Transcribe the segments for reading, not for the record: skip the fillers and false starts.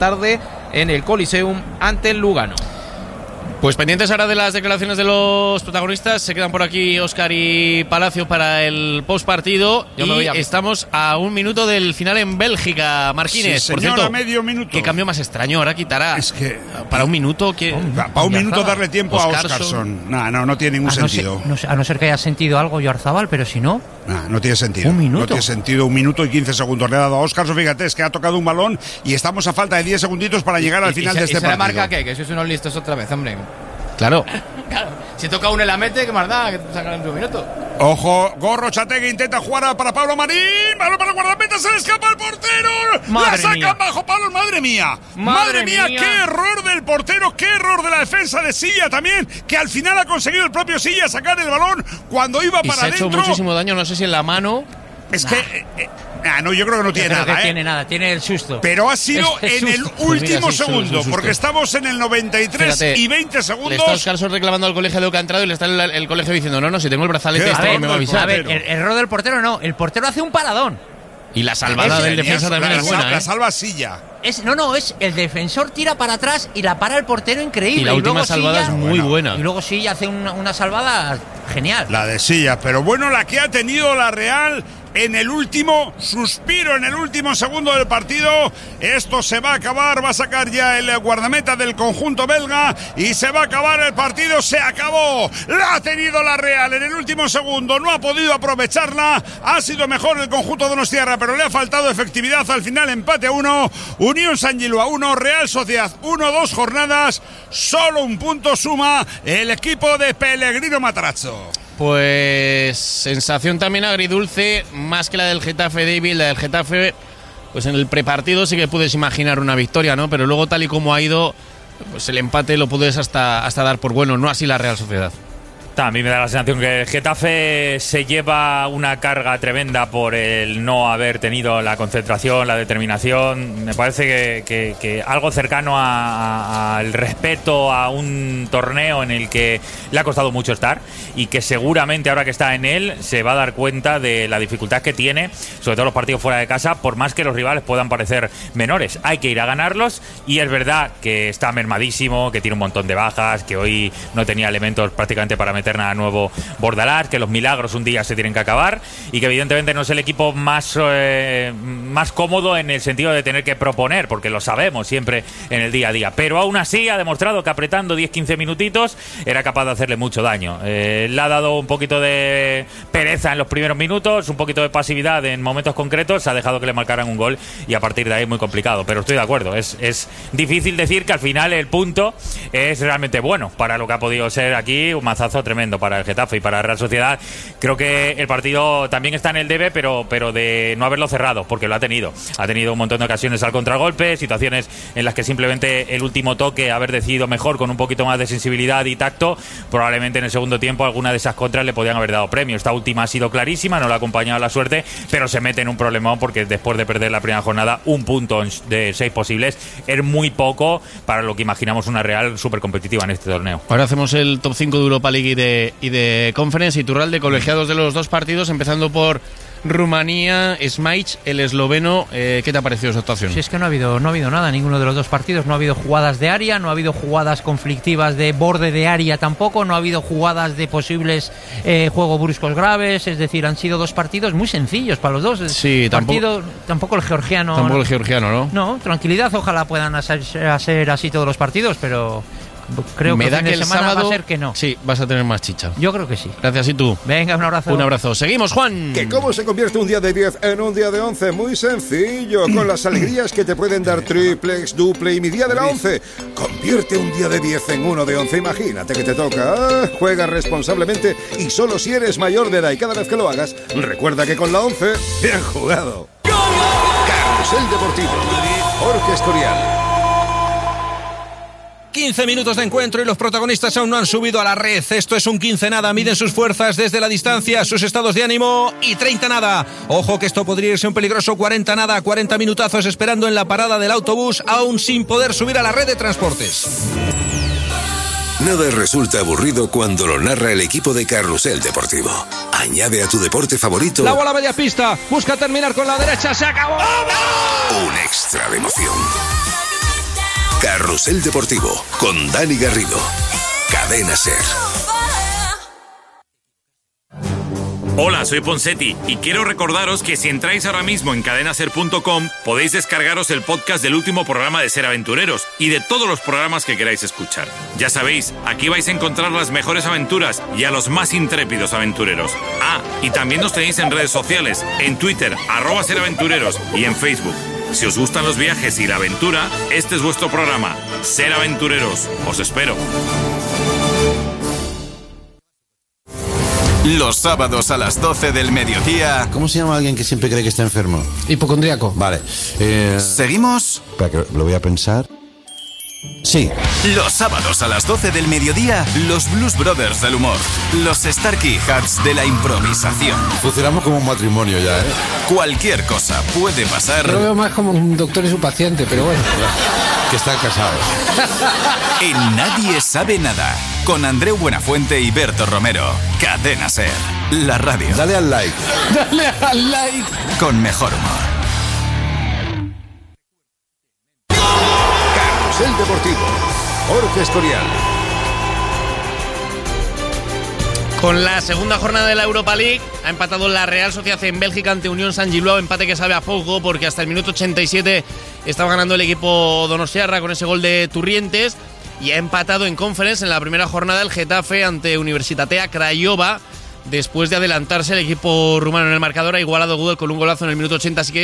tarde en el Coliseum ante el Lugano. Pues pendientes ahora de las declaraciones de los protagonistas. Se quedan por aquí Óscar y Palacio para el postpartido. Y estamos a un minuto del final en Bélgica, Marquines. Sí, por cierto, a medio minuto. Qué cambio más extraño. Ahora quitará. Es que para un minuto. Para un minuto darle tiempo a Óscarson. No tiene ningún sentido. A no ser que haya sentido algo Oyarzábal, pero si no. No tiene sentido. Un minuto. No tiene sentido. 1 minuto y 15 segundos le ha dado a Óscarson. Fíjate, es que ha tocado un balón y estamos a falta de 10 segunditos para llegar al final de este partido. ¿Y se le marca qué? Que sois unos listos otra vez, hombre. Claro. Si toca uno y la mete, ¿qué más da? Que te sacan en 1 minuto. Ojo, Gorrotxategi intenta jugar para Pablo Marín. Balón para el guardameta, se le escapa el portero. La sacan bajo palos, madre mía. Madre mía, qué error del portero, qué error de la defensa de Silla también, que al final ha conseguido el propio Silla sacar el balón cuando iba para adentro. Se ha hecho muchísimo daño, no sé si en la mano. Es que no, yo creo que no tiene nada. Tiene nada, tiene el susto. Pero ha sido en el último segundo, porque estamos en el 93. Fíjate, y 20 segundos. Le está Óscarson reclamando al colegio de lo que ha entrado y le está el colegio diciendo, no, si tengo el brazalete que me va a avisar. A ver, el error del portero no, el portero hace un paradón. Y la salvada del defensa también es buena. La salva Silla. Es el defensor tira para atrás y la para el portero increíble. Y la última salvada Silla, es muy buena. Y luego Silla hace una salvada genial. La de Silla, pero bueno, la que ha tenido la Real en el último suspiro, en el último segundo del partido. Esto se va a acabar, va a sacar ya el guardameta del conjunto belga y se va a acabar el partido. Se acabó, la ha tenido la Real en el último segundo, no ha podido aprovecharla, ha sido mejor el conjunto donostiarra, pero le ha faltado efectividad. Al final empate a 1, Unión San Gilua 1, Real Sociedad 1, 2 jornadas, solo un punto suma el equipo de Pellegrino Matarazzo. Pues sensación también agridulce, más que la del Getafe, David. La del Getafe, pues en el prepartido sí que puedes imaginar una victoria, ¿no? Pero luego, tal y como ha ido, pues el empate lo puedes hasta dar por bueno, no así la Real Sociedad. A mí me da la sensación que el Getafe se lleva una carga tremenda por el no haber tenido la concentración, la determinación. Me parece que algo cercano al respeto a un torneo en el que le ha costado mucho estar y que seguramente ahora que está en él se va a dar cuenta de la dificultad que tiene, sobre todo los partidos fuera de casa, por más que los rivales puedan parecer menores. Hay que ir a ganarlos y es verdad que está mermadísimo, que tiene un montón de bajas, que hoy no tenía elementos prácticamente para meter nada nuevo Bordalás, que los milagros un día se tienen que acabar y que evidentemente no es el equipo más cómodo en el sentido de tener que proponer, porque lo sabemos siempre en el día a día, pero aún así ha demostrado que apretando 10-15 minutitos era capaz de hacerle mucho daño. Le ha dado un poquito de pereza en los primeros minutos, un poquito de pasividad en momentos concretos, ha dejado que le marcaran un gol y a partir de ahí es muy complicado, pero estoy de acuerdo, es difícil decir que al final el punto es realmente bueno para lo que ha podido ser aquí un mazazo tremendo para el Getafe y para la Real Sociedad. Creo que el partido también está en el debe, pero de no haberlo cerrado, porque lo ha tenido un montón de ocasiones al contragolpe, situaciones en las que simplemente el último toque, haber decidido mejor con un poquito más de sensibilidad y tacto, probablemente en el segundo tiempo alguna de esas contras le podían haber dado premio. Esta última ha sido clarísima, no le ha acompañado la suerte, pero se mete en un problemón porque después de perder la primera jornada, un punto de 6 posibles es muy poco para lo que imaginamos una Real súper competitiva en este torneo. Ahora hacemos el top 5 de Europa League y de Conference. Iturralde, colegiados de los dos partidos, empezando por Rumanía, Smajic, el esloveno. ¿Qué te ha parecido su actuación? Sí, es que no ha habido nada, ninguno de los dos partidos. No ha habido jugadas de área, no ha habido jugadas conflictivas de borde de área tampoco, no ha habido jugadas de posibles juego bruscos graves. Es decir, han sido dos partidos muy sencillos para los dos. Sí, tampoco el georgiano. Tampoco el georgiano, ¿no? No, tranquilidad, ojalá puedan ser así todos los partidos, pero creo que el sábado va a ser que no. Sí, vas a tener más chicha. Yo creo que sí. Gracias, y tú. Venga, un abrazo. Un abrazo. Seguimos, Juan. ¿Que cómo se convierte un día de 10 en un día de 11? Muy sencillo, con las alegrías que te pueden dar triplex, duple y mi día de la 11. Convierte un día de 10 en uno de 11. Imagínate que te toca. Juega responsablemente y solo si eres mayor de edad, y cada vez que lo hagas, recuerda que con la 11, bien jugado. Carrusel Deportivo, Jorge Escorial. 15 minutos de encuentro y los protagonistas aún no han subido a la red. Esto es un 15 nada, miden sus fuerzas desde la distancia, sus estados de ánimo, y 30 nada. Ojo que esto podría irse un peligroso 40 nada, 40 minutazos esperando en la parada del autobús, aún sin poder subir a la red de transportes. Nada resulta aburrido cuando lo narra el equipo de Carrusel Deportivo. Añade a tu deporte favorito la bola media pista, busca terminar con la derecha, se acabó. Un extra de emoción. Carrusel Deportivo con Dani Garrido. Cadena SER. Hola, soy Ponseti y quiero recordaros que si entráis ahora mismo en cadenaser.com podéis descargaros el podcast del último programa de Ser Aventureros y de todos los programas que queráis escuchar. Ya sabéis, aquí vais a encontrar las mejores aventuras y a los más intrépidos aventureros. Y también nos tenéis en redes sociales, en Twitter, @SerAventureros y en Facebook. Si os gustan los viajes y la aventura, este es vuestro programa. Ser Aventureros. Os espero. Los sábados a las 12 del mediodía. ¿Cómo se llama alguien que siempre cree que está enfermo? Hipocondríaco. Vale. ¿Seguimos? Espera, que lo voy a pensar. Sí. Los sábados a las 12 del mediodía, los Blues Brothers del humor. Los Starkey Hats de la improvisación. Funcionamos como un matrimonio ya, ¿eh? Cualquier cosa puede pasar. Yo lo veo más como un doctor y su paciente, pero bueno. Que están casados. En Nadie Sabe Nada. Con Andreu Buenafuente y Berto Romero. Cadena SER. La radio. Dale al like. Dale al like. Con mejor humor. Carrusel Deportivo. Jorge Escorial. Con la segunda jornada de la Europa League ha empatado la Real Sociedad en Bélgica ante Unión Saint-Gilloise, empate que sabe a poco porque hasta el minuto 87 estaba ganando el equipo donostiarra con ese gol de Turrientes, y ha empatado en Conference en la primera jornada el Getafe ante Universitatea Craiova después de adelantarse el equipo rumano en el marcador. Ha igualado Gudel con un golazo en el minuto 80, así que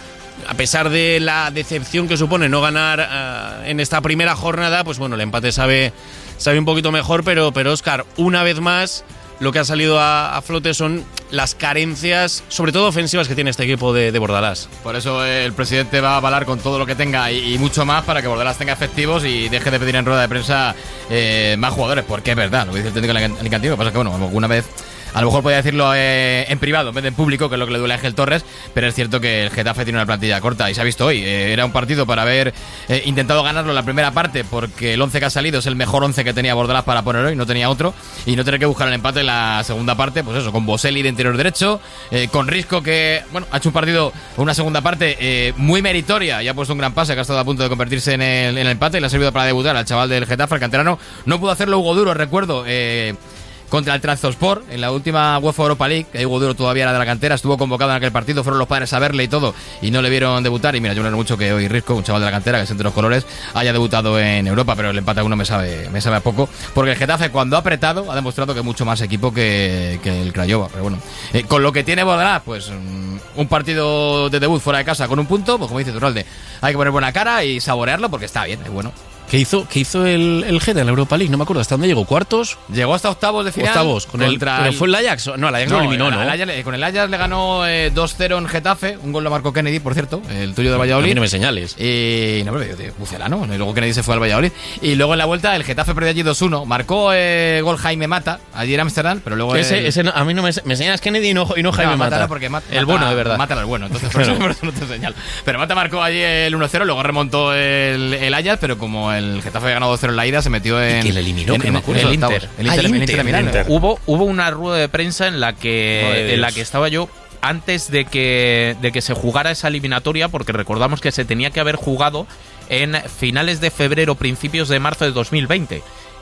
a pesar de la decepción que supone no ganar en esta primera jornada, pues bueno, el empate sabe un poquito mejor, pero Óscar, una vez más lo que ha salido a flote son las carencias, sobre todo ofensivas, que tiene este equipo de Bordalás. Por eso el presidente va a avalar con todo lo que tenga y mucho más para que Bordalás tenga efectivos y deje de pedir en rueda de prensa más jugadores, porque es verdad, lo que dice el técnico alicantino. Lo que pasa es que, bueno, alguna vez a lo mejor podía decirlo en privado en vez de en público, que es lo que le duele a Ángel Torres, pero es cierto que el Getafe tiene una plantilla corta y se ha visto hoy. Era un partido para haber intentado ganarlo en la primera parte, porque el 11 que ha salido es el mejor 11 que tenía Bordalás para poner hoy, no tenía otro, y no tener que buscar el empate en la segunda parte, pues eso, con Boselli de interior derecho, con Risco, que bueno, ha hecho un partido, una segunda parte muy meritoria y ha puesto un gran pase que ha estado a punto de convertirse en el empate y le ha servido para debutar al chaval del Getafe, el canterano. No pudo hacerlo Hugo Duro, recuerdo, contra el Trabzonspor en la última UEFA Europa League, que Hugo Duro todavía era de la cantera, estuvo convocado en aquel partido, fueron los padres a verle y todo, y no le vieron debutar. Y mira, yo me alegro mucho que hoy Risco, un chaval de la cantera que siente los colores, haya debutado en Europa, pero el empate a uno me sabe a poco, porque el Getafe, cuando ha apretado, ha demostrado que es mucho más equipo que el Craiova. Pero bueno, con lo que tiene Bordalás, pues un partido de debut fuera de casa con un punto, pues como dice Turralde, hay que poner buena cara y saborearlo porque está bien, es bueno. ¿Qué hizo el Geta en la Europa League? No me acuerdo, ¿hasta dónde llegó? ¿Cuartos? Llegó hasta octavos de final. Octavos, ¿pero fue el Ajax? No, el Ajax lo eliminó, ¿no? Con el Ajax le ganó 2-0 en Getafe, un gol lo marcó Kennedy, por cierto, el tuyo de Valladolid. A mí no me señales. Y no, pero de Bucelano, y luego Kennedy se fue al Valladolid. Y luego en la vuelta el Getafe perdió allí 2-1, marcó gol Jaime Mata, allí en Ámsterdam, pero luego... Ese a mí no me señalas Kennedy y no Jaime Mata. Porque el bueno, de verdad. Mata el bueno, entonces por eso no te señalo. Pero Mata marcó allí el 1-0, luego remontó el Ajax, pero como el Getafe había ganado 2-0 en la ida, se metió en... ¿Y quién le eliminó? Que no me acuerdo. El Inter. El Inter Milán. Hubo una rueda de prensa en la que estaba yo antes de que se jugara esa eliminatoria, porque recordamos que se tenía que haber jugado en finales de febrero, principios de marzo de 2020.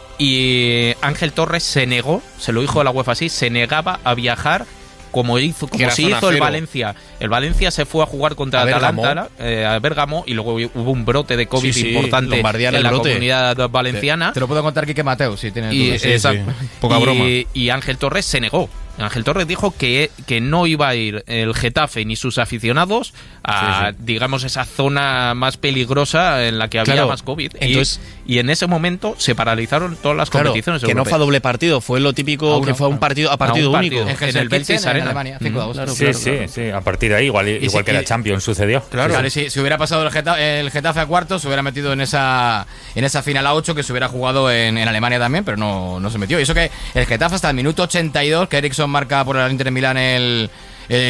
Y Ángel Torres se negó, se lo dijo a la UEFA así, se negaba a viajar como si hizo el Valencia. El Valencia se fue a jugar contra Atalanta, a Bérgamo, y luego hubo un brote de COVID importante en la comunidad valenciana. Te lo puedo contar Quique Mateo, si tienes dudas. Poca broma. Y Ángel Torres se negó. Ángel Torres dijo que no iba a ir el Getafe ni sus aficionados a, digamos, esa zona más peligrosa en la que había más COVID. Entonces, y en ese momento se paralizaron todas las competiciones europeas. Que no fue a doble partido, fue lo típico que fue a partido único. En el Beltis Arena, Alemania. Sí, a partir de ahí, igual que la Champions sucedió. Claro, si hubiera pasado el Getafe a cuartos, se hubiera metido en esa final a 8 que se hubiera jugado en Alemania también, pero no se metió. Y eso que el Getafe hasta el minuto 82, que Eriksson marca por el Inter de Milán el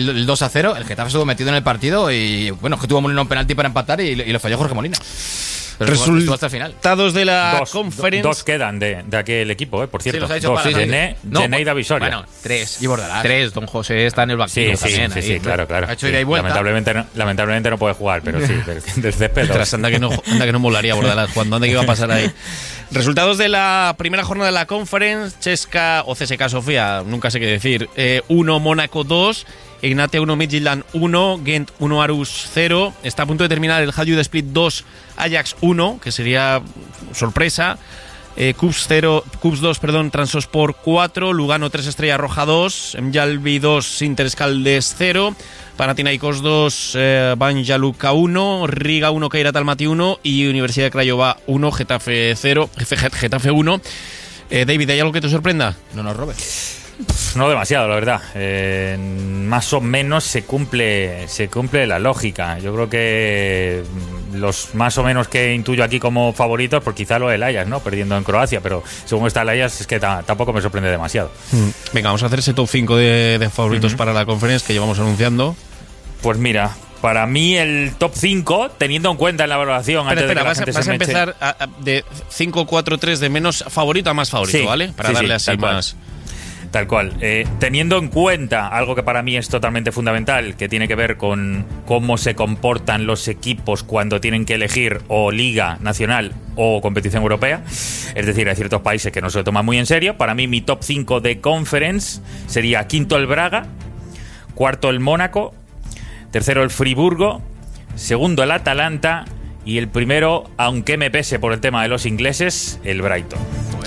2-0, el Getafe estuvo metido en el partido y bueno, que tuvo Molina un penalti para empatar y lo falló Jorge Molina. Pero estuvo hasta el final. Resultados de la Conference. Dos quedan de aquel equipo, por cierto. Sí, los ha dicho dos. Palas. Gené y Davisoria. Bueno, 3. Y Bordalás. 3. Don José está en el banquillo también. Sí, claro. Ha hecho ida y vuelta. Lamentablemente no puede jugar, pero sí, del césped. Anda que no molaría Bordalás jugando. ¿Dónde iba a pasar ahí? Resultados de la primera jornada de la Conference. Chesca o CSKA Sofía, nunca sé qué decir. 1, Mónaco 2. Ignatia 1, Midtjylland 1, Gent 1, Aarhus 0. Está a punto de terminar el Hajduk Split 2, Ajax 1, que sería sorpresa. Cubs 2, Transosport 4, Lugano 3, Estrella Roja 2, Mjalbi 2, Interscaldes 0, Panathinaikos 2, Banja Luka 1, Riga 1, Kairat Almaty 1 y Universidad de Craiova 1, Getafe 0, Getafe 1. David, ¿hay algo que te sorprenda? No nos robes. No demasiado, la verdad. Más o menos se cumple la lógica. Yo creo que los más o menos que intuyo aquí como favoritos, pues quizá lo del Ajax, ¿no? Perdiendo en Croacia, pero según está el Ajax es que tampoco me sorprende demasiado. Venga, vamos a hacer ese top 5 de favoritos para la Conference que llevamos anunciando. Pues mira, para mí el top 5, teniendo en cuenta en la valoración... Espera, vas a empezar de 5-4-3 de menos favorito a más favorito, sí, ¿vale? Para darle así más... Tal cual. Teniendo en cuenta algo que para mí es totalmente fundamental, que tiene que ver con cómo se comportan los equipos cuando tienen que elegir o liga nacional o competición europea. Es decir, hay ciertos países que no se lo toman muy en serio. Para mí mi top 5 de Conference sería quinto el Braga, cuarto el Mónaco, tercero el Friburgo, segundo el Atalanta y el primero, aunque me pese por el tema de los ingleses, el Brighton.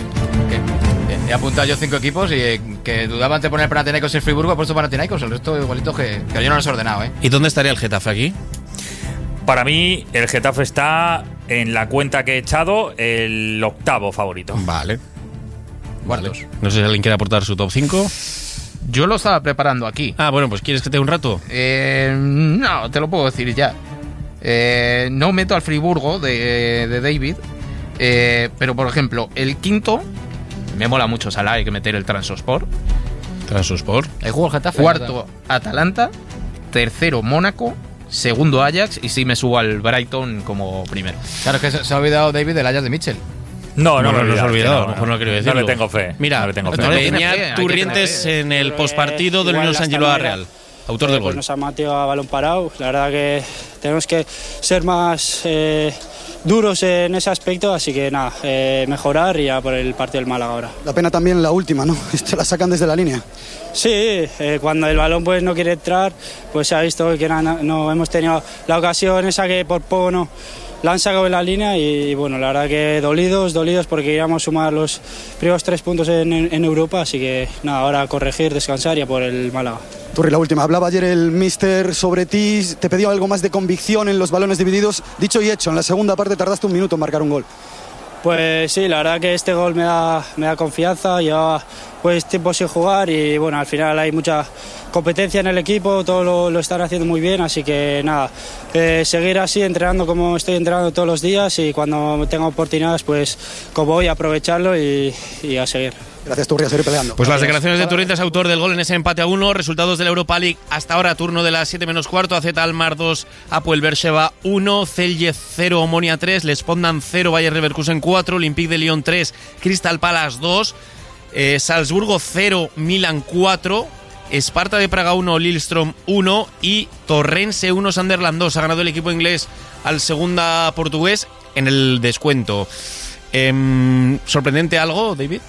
He apuntado yo 5 equipos y que dudaban de poner Panathinaikos y el Friburgo, he puesto Panathinaikos, el resto igualitos que yo no los he ordenado, ¿eh? ¿Y dónde estaría el Getafe aquí? Para mí, el Getafe está en la cuenta que he echado el octavo favorito. Vale. Cuartos. No sé si alguien quiere aportar su top 5. Yo lo estaba preparando aquí. Ah, bueno, pues ¿quieres que te dé un rato? No, te lo puedo decir ya. No meto al Friburgo de David, pero por ejemplo, el quinto... Me mola mucho Salah, hay que meter el Transosport. Ahí jugó el Getafe. Cuarto, Atalanta. Tercero, Mónaco. Segundo, Ajax. Y sí me subo al Brighton como primero. Claro, es que se ha olvidado David del Ajax de Mitchell. No se ha olvidado. Mejor no quiero decirlo. No le tengo fe. Mira, Beñat Turrientes en el postpartido del Unión San Gilloa Real. Autor del gol. Nos ha matado a balón parado. La verdad que tenemos que ser más duros en ese aspecto, así que nada, mejorar y ya por el partido del Málaga ahora. La pena también la última, ¿no? Esto la sacan desde la línea. Sí, cuando el balón pues no quiere entrar, pues se ha visto que no hemos tenido la ocasión esa que por poco no la han sacado en la línea y bueno, la verdad que dolidos porque queríamos sumar los primeros 3 puntos en Europa, así que nada, ahora corregir, descansar y a por el Málaga. Turri, la última. Hablaba ayer el míster sobre ti, te pidió algo más de convicción en los balones divididos. Dicho y hecho, en la segunda parte tardaste un minuto en marcar un gol. Pues sí, la verdad que este gol me da confianza, llevaba pues tiempo sin jugar y bueno, al final hay mucha competencia en el equipo, todo lo están haciendo muy bien, así que nada, seguir así entrenando como estoy entrenando todos los días y cuando tenga oportunidades pues como voy a aprovecharlo y a seguir. Gracias, Turri, a seguir peleando. Pues las declaraciones de Turrientes, autor del gol en ese empate a 1. Resultados de la Europa League hasta ahora, turno de las 7 menos cuarto. AZ Alkmaar 2, Apoel Beersheva 1, Celje 0, Omonia 3, Les Spondan 0, Bayer Leverkusen 4, Olympique de Lyon 3, Crystal Palace 2, Salzburgo 0, Milan 4, Sparta de Praga 1, Lillestrøm 1 y Torrense 1, Sunderland 2. Ha ganado el equipo inglés al segunda portugués en el descuento. ¿Sorprendente algo, David?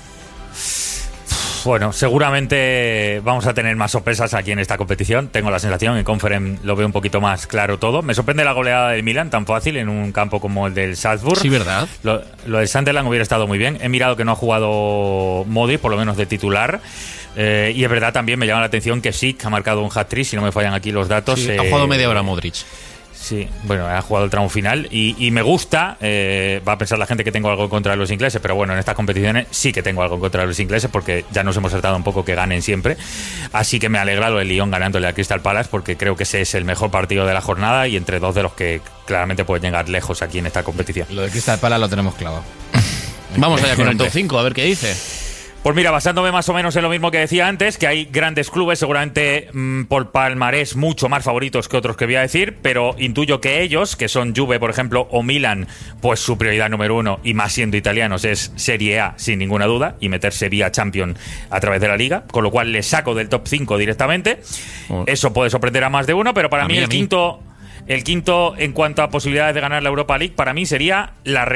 Bueno, seguramente vamos a tener más sorpresas aquí en esta competición. Tengo la sensación, en Conference lo veo un poquito más claro todo. Me sorprende la goleada del Milan, tan fácil, en un campo como el del Salzburg. Sí, ¿verdad? Lo del Sunderland hubiera estado muy bien. He mirado que no ha jugado Modric, por lo menos de titular. Y es verdad, también me llama la atención que Sik ha marcado un hat-trick, si no me fallan aquí los datos. Sí, ha jugado media hora Modric. Sí, bueno, ha jugado el tramo final y me gusta, va a pensar la gente que tengo algo en contra de los ingleses, pero bueno, en estas competiciones sí que tengo algo en contra de los ingleses porque ya nos hemos tratado un poco que ganen siempre, así que me alegra lo del Lyon ganándole al Crystal Palace porque creo que ese es el mejor partido de la jornada y entre dos de los que claramente pueden llegar lejos aquí en esta competición. Lo de Crystal Palace lo tenemos clavado. Vamos allá con el top 5, a ver qué dice. Pues mira, basándome más o menos en lo mismo que decía antes, que hay grandes clubes, seguramente por palmarés mucho más favoritos que otros que voy a decir, pero intuyo que ellos, que son Juve, por ejemplo, o Milan, pues su prioridad número uno, y más siendo italianos, es Serie A, sin ninguna duda, y meterse vía Champions a través de la Liga, con lo cual les saco del top 5 directamente. Eso puede sorprender a más de uno, pero para mí el quinto en cuanto a posibilidades de ganar la Europa League, para mí sería la